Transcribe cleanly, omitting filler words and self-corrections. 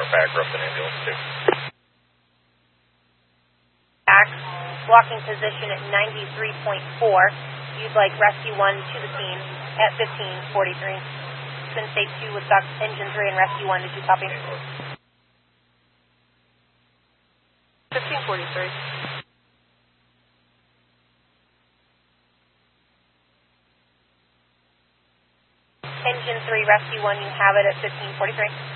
Bancroft and ambulance 2. Back, blocking position at 93.4. You'd like Rescue 1 to the scene at 1543. Twin State 2 with duct engine 3 and Rescue 1, did you copy? 1543. Engine 3, Rescue 1, you have it at 1543.